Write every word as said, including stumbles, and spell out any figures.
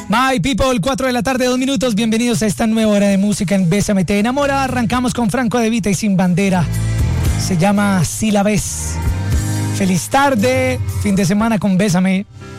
My people, cuatro de la tarde, dos minutos. Bienvenidos a esta nueva hora de música en Bésame Te Enamora. Arrancamos con Franco De Vita y Sin Bandera. Se llama Si la ves. Feliz tarde, fin de semana con Bésame.